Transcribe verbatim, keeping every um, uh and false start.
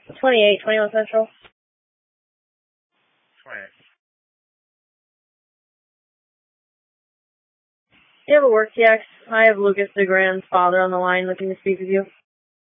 twenty-eight, twenty-one Central. twenty-eight. You have a work T X. I have Lucas DeGrand's father on the line looking to speak with you.